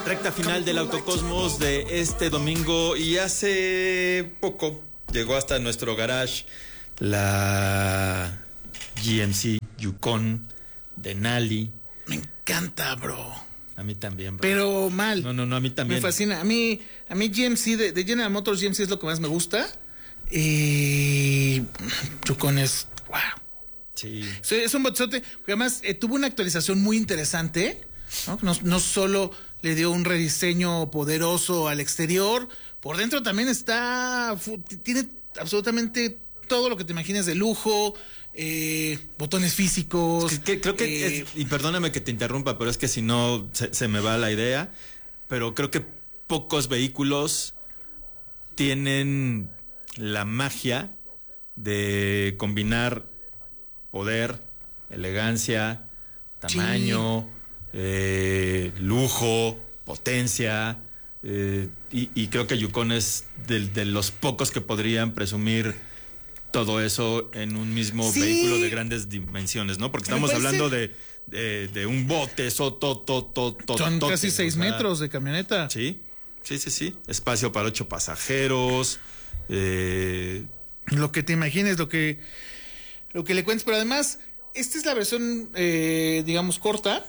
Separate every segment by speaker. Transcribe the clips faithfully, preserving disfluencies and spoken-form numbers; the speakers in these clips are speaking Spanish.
Speaker 1: Recta final del Autocosmos de este domingo, y hace poco llegó hasta nuestro garage la G M C Yukon Denali.
Speaker 2: Me encanta, bro.
Speaker 1: A mí también, bro.
Speaker 2: Pero mal.
Speaker 1: No, no, no, a mí también.
Speaker 2: Me fascina. A mí, a mí G M C, de, de General Motors, G M C es lo que más me gusta. Y Yukon es, wow.
Speaker 1: Sí.
Speaker 2: Sí, es un botezote, porque además eh, tuvo una actualización muy interesante, ¿no? No, no solo le dio un rediseño poderoso al exterior, por dentro también está, tiene absolutamente todo lo que te imagines de lujo, eh, botones físicos.
Speaker 1: Es que, creo que,
Speaker 2: eh,
Speaker 1: es, y perdóname que te interrumpa, pero es que si no se, se me va la idea, pero creo que pocos vehículos tienen la magia de combinar poder, elegancia, tamaño, sí. eh, lujo, potencia, eh, y, y creo que Yukon es de, de los pocos que podrían presumir todo eso en un mismo sí. vehículo de grandes dimensiones, ¿no? Porque estamos hablando de, de, de un bote, eso, to, to, to, to,
Speaker 2: son
Speaker 1: tote,
Speaker 2: casi seis
Speaker 1: o sea,
Speaker 2: metros de camioneta.
Speaker 1: Sí, sí, sí, sí. Espacio para ocho pasajeros. Eh,
Speaker 2: lo que te imagines, lo que, lo que le cuentes, pero además, esta es la versión, eh, digamos, corta.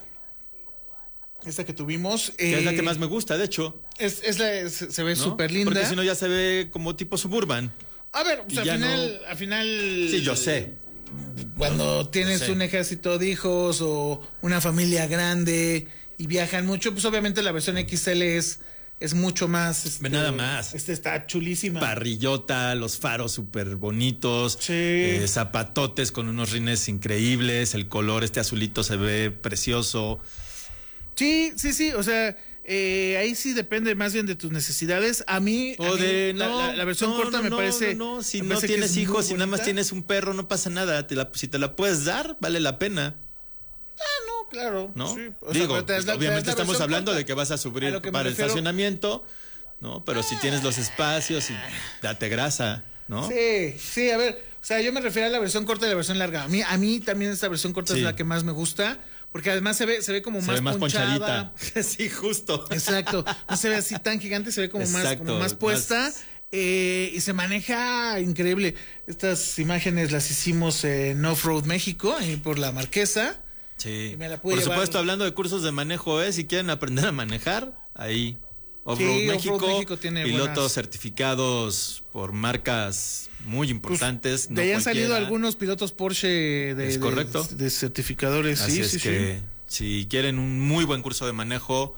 Speaker 2: Esta que tuvimos.
Speaker 1: Que
Speaker 2: eh,
Speaker 1: es la que más me gusta, de hecho.
Speaker 2: Es, es la, es, se ve
Speaker 1: ¿no?
Speaker 2: súper linda.
Speaker 1: Porque si no ya se ve como tipo Suburban.
Speaker 2: A ver, pues al final,
Speaker 1: no...
Speaker 2: al final.
Speaker 1: Sí, yo sé.
Speaker 2: Cuando
Speaker 1: yo,
Speaker 2: tienes
Speaker 1: yo sé.
Speaker 2: un ejército de hijos o una familia grande y viajan mucho, pues obviamente la versión X L es, es mucho más. Este,
Speaker 1: Nada más.
Speaker 2: Este está chulísima.
Speaker 1: Parrillota, los faros súper bonitos.
Speaker 2: Sí.
Speaker 1: Eh, zapatotes con unos rines increíbles. El color, este azulito se ve precioso.
Speaker 2: Sí, sí, sí. O sea, eh, ahí sí depende más bien de tus necesidades. A mí,
Speaker 1: o
Speaker 2: a mí
Speaker 1: de
Speaker 2: la,
Speaker 1: no,
Speaker 2: la, la versión
Speaker 1: no,
Speaker 2: corta
Speaker 1: no,
Speaker 2: me
Speaker 1: no,
Speaker 2: parece.
Speaker 1: No, no, si
Speaker 2: me
Speaker 1: no
Speaker 2: parece
Speaker 1: tienes hijos, si nada más
Speaker 2: bonita.
Speaker 1: tienes un perro, no pasa nada. Te la, si te la puedes dar, vale la pena.
Speaker 2: Ah, no, claro.
Speaker 1: ¿No?
Speaker 2: Sí. O
Speaker 1: Digo,
Speaker 2: sea, te la,
Speaker 1: obviamente
Speaker 2: te
Speaker 1: estamos hablando
Speaker 2: corta.
Speaker 1: de que vas a sufrir
Speaker 2: a
Speaker 1: para el
Speaker 2: refiero...
Speaker 1: estacionamiento, ¿no? Pero ah. si tienes los espacios, y date grasa, ¿no?
Speaker 2: Sí, sí, a ver, o sea, yo me refiero a la versión corta y la versión larga. A mí, a mí también esta versión corta sí. es la que más me gusta, porque además se ve, se ve como
Speaker 1: se
Speaker 2: más,
Speaker 1: ve más
Speaker 2: ponchada.
Speaker 1: ponchadita. Sí, justo.
Speaker 2: Exacto. No se ve así tan gigante, se ve como
Speaker 1: Exacto,
Speaker 2: más, como más puesta. Más... Eh, y se maneja increíble. Estas imágenes las hicimos en Off-Road México, ahí por la Marquesa.
Speaker 1: Sí.
Speaker 2: Me la
Speaker 1: por
Speaker 2: llevar...
Speaker 1: supuesto, hablando de cursos de manejo, ¿eh? Si quieren aprender a manejar, ahí. Off-Road
Speaker 2: sí,
Speaker 1: México,
Speaker 2: Off-Road México tiene
Speaker 1: pilotos
Speaker 2: buenas...
Speaker 1: certificados por marcas muy importantes.
Speaker 2: Pues,
Speaker 1: no
Speaker 2: de ahí han
Speaker 1: cualquiera.
Speaker 2: salido algunos pilotos Porsche de,
Speaker 1: es
Speaker 2: de,
Speaker 1: correcto.
Speaker 2: de, de certificadores.
Speaker 1: Así
Speaker 2: sí,
Speaker 1: es
Speaker 2: sí,
Speaker 1: que
Speaker 2: sí.
Speaker 1: si quieren un muy buen curso de manejo,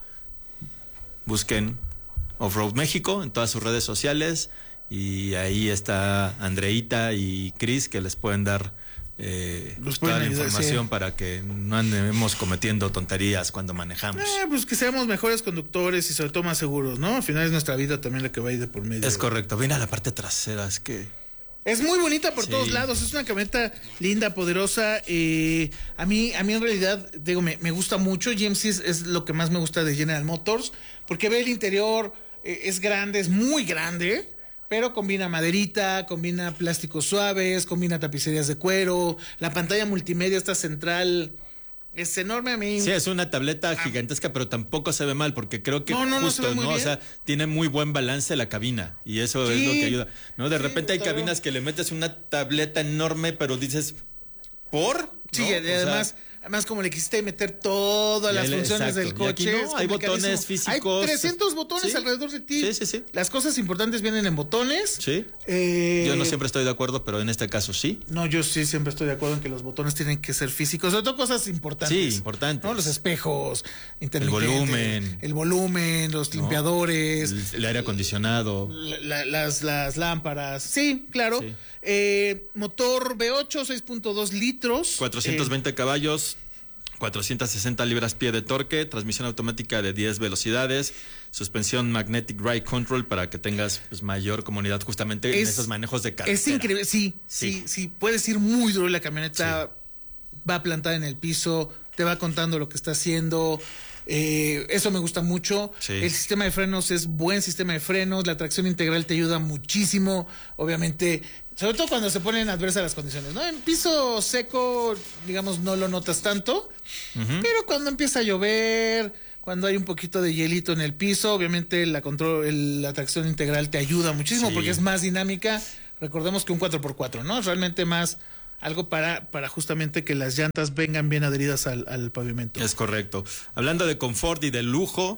Speaker 1: busquen Off-Road México en todas sus redes sociales, y ahí está Andreita y Cris que les pueden dar Eh, toda la ayudar, información sí. para que no andemos cometiendo tonterías cuando manejamos.
Speaker 2: Eh, pues que seamos mejores conductores y sobre todo más seguros, ¿no? Al final es nuestra vida también la que va a ir de por medio.
Speaker 1: Es correcto. Mira la parte trasera, es que...
Speaker 2: Es muy bonita por sí. todos lados, es una camioneta linda, poderosa. Eh, a mí, a mí en realidad, digo, me, me gusta mucho. G M C es, es lo que más me gusta de General Motors, porque ve el interior, eh, es grande, es muy grande. Pero combina maderita, combina plásticos suaves, combina tapicerías de cuero, la pantalla multimedia esta central es enorme a mí.
Speaker 1: Sí, es una tableta ah. gigantesca, pero tampoco se ve mal, porque creo que
Speaker 2: no, no,
Speaker 1: justo,
Speaker 2: no, se ve muy
Speaker 1: ¿no?
Speaker 2: bien.
Speaker 1: O sea, tiene muy buen balance la cabina, y eso sí. es lo que ayuda. ¿No? De sí, repente hay cabinas que le metes una tableta enorme, pero dices, ¿por?
Speaker 2: Sí,
Speaker 1: ¿no?
Speaker 2: y además... O sea, Además, como le quisiste meter todas las
Speaker 1: le,
Speaker 2: funciones
Speaker 1: exacto.
Speaker 2: del coche.
Speaker 1: No, hay botones físicos.
Speaker 2: Hay trescientos botones
Speaker 1: ¿sí?
Speaker 2: alrededor de ti.
Speaker 1: Sí, sí, sí.
Speaker 2: Las cosas importantes vienen en botones.
Speaker 1: Sí.
Speaker 2: Eh...
Speaker 1: Yo no siempre estoy de acuerdo, pero en este caso sí.
Speaker 2: No, yo sí siempre estoy de acuerdo en que los botones tienen que ser físicos. Sobre todo cosas importantes.
Speaker 1: Sí, importantes.
Speaker 2: ¿no? Los espejos,
Speaker 1: el volumen.
Speaker 2: El volumen, los ¿no? limpiadores.
Speaker 1: El, el aire acondicionado.
Speaker 2: La, la, las, las lámparas. Sí, claro. Sí. Eh, motor V ocho, seis punto dos litros.
Speaker 1: cuatrocientos veinte eh, caballos. cuatrocientas sesenta libras-pie de torque, transmisión automática de diez velocidades, suspensión Magnetic Ride Control para que tengas pues, mayor comodidad justamente es, en esos manejos de carretera.
Speaker 2: Es increíble, sí, sí, sí, sí, puedes ir muy duro, la camioneta sí. va plantada en el piso, te va contando lo que está haciendo. Eh, eso me gusta mucho.
Speaker 1: Sí.
Speaker 2: El sistema de frenos es buen sistema de frenos, la tracción integral te ayuda muchísimo, obviamente, sobre todo cuando se ponen adversas las condiciones, ¿no? En piso seco, digamos, no lo notas tanto, uh-huh. pero cuando empieza a llover, cuando hay un poquito de hielito en el piso. Obviamente la control, el, la tracción integral te ayuda muchísimo sí. porque es más dinámica. Recordemos que un cuatro por cuatro, ¿no? Realmente más algo para, para justamente que las llantas vengan bien adheridas al, al pavimento.
Speaker 1: Es correcto. Hablando de confort y de lujo,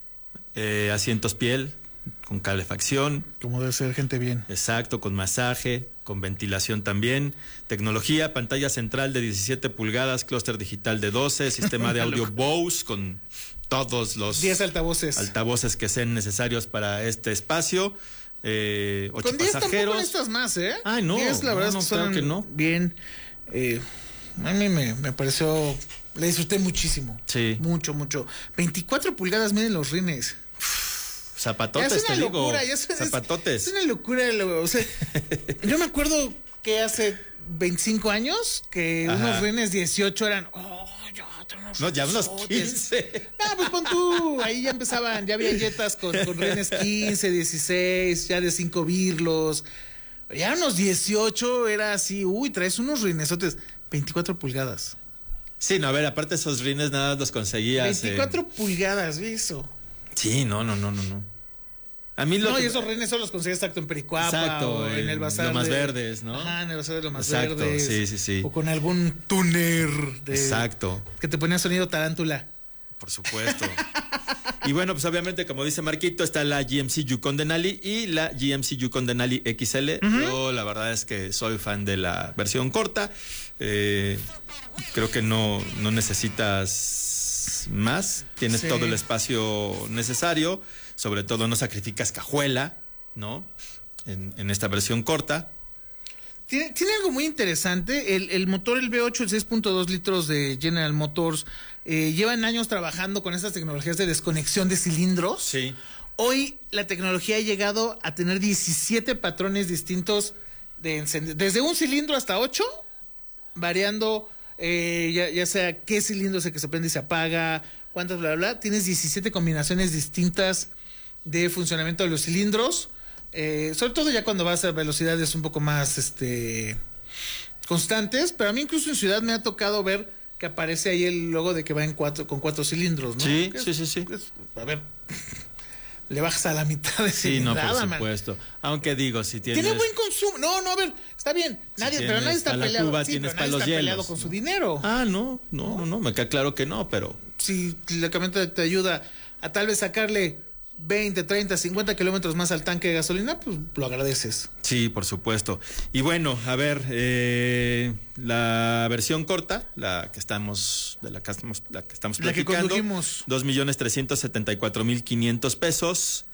Speaker 1: eh, asientos piel, con calefacción.
Speaker 2: Como debe ser, gente bien.
Speaker 1: Exacto, con masaje, con ventilación también. Tecnología, pantalla central de diecisiete pulgadas, clúster digital de doce, sistema de audio Bose con todos los
Speaker 2: diez altavoces.
Speaker 1: altavoces que sean necesarios para este espacio. Eh, ocho
Speaker 2: con diez
Speaker 1: pasajeros.
Speaker 2: Tampoco necesitas más, ¿eh?
Speaker 1: Ay, no.
Speaker 2: diez, la verdad,
Speaker 1: no, no,
Speaker 2: son
Speaker 1: claro que no.
Speaker 2: bien. Eh, a mí me, me pareció. Le disfruté muchísimo.
Speaker 1: Sí.
Speaker 2: Mucho, mucho. veinticuatro pulgadas, miren los rines.
Speaker 1: Zapatotes,
Speaker 2: es una
Speaker 1: te
Speaker 2: locura,
Speaker 1: digo.
Speaker 2: Ya es,
Speaker 1: Zapatotes.
Speaker 2: Es una locura. Lo, o sea, yo me acuerdo que hace veinticinco años que Ajá. unos rines dieciocho eran. Oh, ya, unos
Speaker 1: no, ya unos quince.
Speaker 2: No, pues pon tú. Ahí ya empezaban, ya había jetas con, con rines quince, dieciséis, ya de cinco birlos. Ya unos dieciocho era así. Uy, traes unos rinesotes. veinticuatro pulgadas.
Speaker 1: Sí, no, a ver, aparte esos rines nada los conseguías.
Speaker 2: veinticuatro
Speaker 1: eh...
Speaker 2: pulgadas, eso.
Speaker 1: Sí, no, no, no, no, no. A mí lo
Speaker 2: no,
Speaker 1: que...
Speaker 2: y esos renes solo los conseguías exacto en Pericuapa.
Speaker 1: Exacto,
Speaker 2: o en, en el bazar.
Speaker 1: Lo más
Speaker 2: de...
Speaker 1: verdes, ¿no?
Speaker 2: Ajá, en el bazar de lo más
Speaker 1: exacto,
Speaker 2: verdes.
Speaker 1: Sí, sí, sí.
Speaker 2: O con algún tuner de.
Speaker 1: Exacto.
Speaker 2: Que te ponía sonido tarántula.
Speaker 1: Por supuesto. Y bueno, pues obviamente, como dice Marquito, está la G M C Yukon Denali y la G M C Yukon Denali X L. Uh-huh. Yo la verdad es que soy fan de la versión corta. Eh, creo que no, no necesitas más. Tienes sí. todo el espacio necesario. Sobre todo no sacrificas cajuela, ¿no? En, en esta versión corta.
Speaker 2: Tiene, tiene algo muy interesante. El, el motor, el V ocho, el seis punto dos litros de General Motors, eh, llevan años trabajando con estas tecnologías de desconexión de cilindros.
Speaker 1: Sí.
Speaker 2: Hoy la tecnología ha llegado a tener diecisiete patrones distintos de encender, desde un cilindro hasta ocho, variando eh, ya, ya sea qué cilindro es el que se prende y se apaga, cuántas, bla, bla, bla. Tienes diecisiete combinaciones distintas de funcionamiento de los cilindros. Eh, sobre todo ya cuando vas a velocidades un poco más este constantes, pero a mí incluso en ciudad me ha tocado ver que aparece ahí el logo de que va en cuatro con cuatro cilindros, ¿no?
Speaker 1: Sí,
Speaker 2: es,
Speaker 1: sí, sí, sí.
Speaker 2: Es, a ver, le bajas a la mitad de
Speaker 1: sí, no, por supuesto. Man. Aunque digo, si tienes...
Speaker 2: Tiene buen consumo. No, no, a ver, está bien. Nadie, si pero nadie está peleado.
Speaker 1: Cuba,
Speaker 2: sí,
Speaker 1: tienes
Speaker 2: pero nadie está
Speaker 1: hielos,
Speaker 2: peleado con su dinero.
Speaker 1: Ah, no, no, no, no, no, me queda claro que no, pero...
Speaker 2: Si la camioneta te ayuda a tal vez sacarle veinte, treinta, cincuenta kilómetros más al tanque de gasolina, pues lo agradeces.
Speaker 1: Sí, por supuesto. Y bueno, a ver, eh, la versión corta, la que estamos, de la que estamos, la que estamos platicando, dos millones trescientos setenta y cuatro mil quinientos pesos.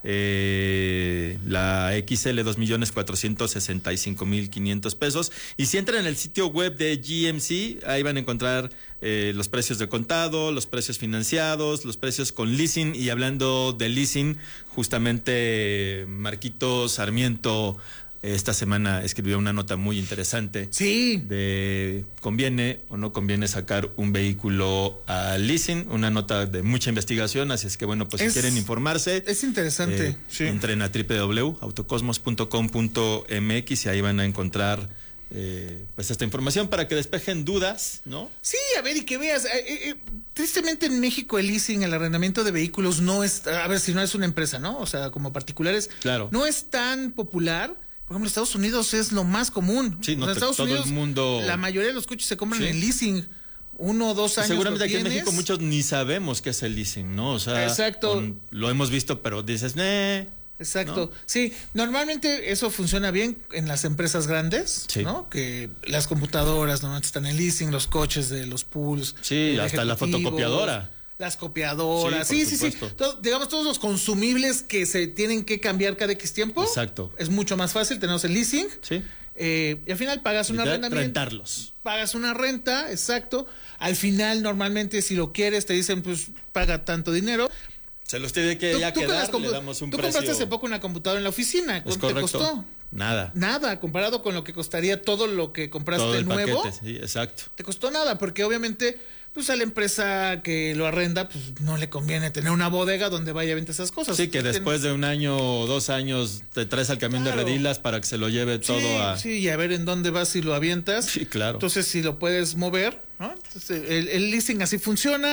Speaker 1: Eh, la X L dos millones cuatrocientos sesenta y cinco mil quinientos pesos. Y si entran en el sitio web de G M C, ahí van a encontrar eh, los precios de contado, los precios financiados, los precios con leasing. Y hablando de leasing, justamente Marquito Sarmiento esta semana escribió una nota muy interesante.
Speaker 2: Sí.
Speaker 1: De conviene o no conviene sacar un vehículo a leasing, una nota de mucha investigación, así es que bueno, pues es, si quieren informarse.
Speaker 2: Es interesante.
Speaker 1: Eh,
Speaker 2: sí.
Speaker 1: Entren a doble u doble u doble u punto autocosmos punto com punto m x y ahí van a encontrar eh, pues esta información para que despejen dudas, ¿no?
Speaker 2: Sí, a ver, y que veas, eh, eh, tristemente en México el leasing, el arrendamiento de vehículos no es, a ver, si no es una empresa, ¿no? O sea, como particulares,
Speaker 1: claro,
Speaker 2: no es tan popular. Por ejemplo, en Estados Unidos es lo más común.
Speaker 1: Sí, no,
Speaker 2: en Estados
Speaker 1: todo
Speaker 2: Unidos,
Speaker 1: el mundo...
Speaker 2: la mayoría de los coches se compran
Speaker 1: sí.
Speaker 2: en leasing. Uno o dos años.
Speaker 1: Seguramente aquí en México muchos ni sabemos qué es el leasing, ¿no? O sea,
Speaker 2: exacto.
Speaker 1: Con, lo hemos visto, pero dices, eh.
Speaker 2: Exacto.
Speaker 1: ¿No?
Speaker 2: Sí, normalmente eso funciona bien en las empresas grandes, sí. ¿no? Que las computadoras normalmente están en leasing, los coches de los pools.
Speaker 1: Sí, hasta la fotocopiadora.
Speaker 2: Las copiadoras, sí, sí, sí. sí. Todo, digamos, todos los consumibles que se tienen que cambiar cada X tiempo.
Speaker 1: Exacto.
Speaker 2: Es mucho más fácil, tenemos el leasing.
Speaker 1: Sí.
Speaker 2: Eh, y al final pagas una renta.
Speaker 1: Rentarlos.
Speaker 2: Pagas una renta, exacto. Al final, normalmente, si lo quieres, te dicen, pues, paga tanto dinero.
Speaker 1: Se los tiene que
Speaker 2: tú,
Speaker 1: ya
Speaker 2: tú
Speaker 1: quedar, le damos un
Speaker 2: tú
Speaker 1: precio.
Speaker 2: Tú compraste hace poco una computadora en la oficina. ¿Cuánto te costó?
Speaker 1: Nada.
Speaker 2: Nada, comparado con lo que costaría todo lo que compraste
Speaker 1: todo el
Speaker 2: nuevo.
Speaker 1: Paquete, sí, exacto.
Speaker 2: Te costó nada, porque obviamente... pues a la empresa que lo arrenda, pues no le conviene tener una bodega donde vaya a vender esas cosas.
Speaker 1: Sí, que
Speaker 2: Usted
Speaker 1: después
Speaker 2: tiene...
Speaker 1: de un año o dos años te traes al camión claro. de redilas para que se lo lleve todo
Speaker 2: sí,
Speaker 1: a...
Speaker 2: Sí, y a ver en dónde vas y lo avientas.
Speaker 1: Sí, claro.
Speaker 2: Entonces, si lo puedes mover, ¿no? Entonces, el, el leasing así funciona.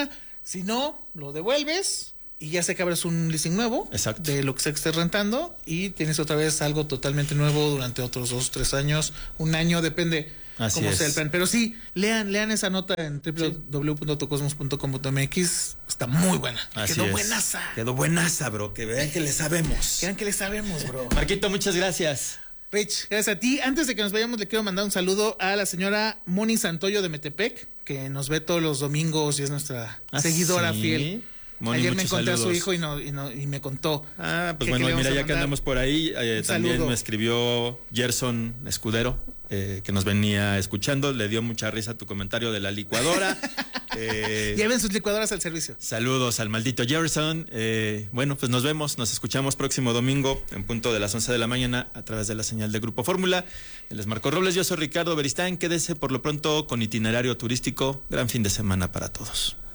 Speaker 2: Si no, lo devuelves y ya se que abres un leasing nuevo.
Speaker 1: Exacto.
Speaker 2: De lo que se esté rentando y tienes otra vez algo totalmente nuevo durante otros dos, tres años, un año, depende
Speaker 1: Así
Speaker 2: cómo
Speaker 1: es.
Speaker 2: sea el plan. Pero sí, lean, lean esa nota en doble u doble u doble u punto autocosmos punto com punto m x. Está muy buena.
Speaker 1: Así
Speaker 2: Quedó
Speaker 1: es.
Speaker 2: buenaza.
Speaker 1: Quedó buenaza, bro. Que vean que le sabemos.
Speaker 2: Vean que le sabemos, bro.
Speaker 1: Marquito, muchas gracias.
Speaker 2: Rich, gracias a ti. Antes de que nos vayamos, le quiero mandar un saludo a la señora Moni Santoyo de Metepec, que nos ve todos los domingos y es nuestra
Speaker 1: ¿Ah,
Speaker 2: seguidora
Speaker 1: sí?
Speaker 2: fiel.
Speaker 1: Moni,
Speaker 2: Ayer me
Speaker 1: muchos
Speaker 2: encontré
Speaker 1: saludos.
Speaker 2: a su hijo y, no, y, no, y me contó.
Speaker 1: Ah, pues
Speaker 2: que-
Speaker 1: bueno,
Speaker 2: que le
Speaker 1: mira,
Speaker 2: vamos a
Speaker 1: ya que
Speaker 2: mandar
Speaker 1: andamos por ahí, eh,
Speaker 2: un
Speaker 1: también
Speaker 2: saludo.
Speaker 1: me escribió Gerson Escudero, eh, que nos venía escuchando. Le dio mucha risa tu comentario de la licuadora. eh,
Speaker 2: Lleven sus licuadoras al servicio.
Speaker 1: Saludos al maldito Gerson. Eh, bueno, pues nos vemos, nos escuchamos próximo domingo en punto de las once de la mañana a través de la señal de Grupo Fórmula. Él es Marco Robles, yo soy Ricardo Beristán. Quédese por lo pronto con itinerario turístico. Gran fin de semana para todos.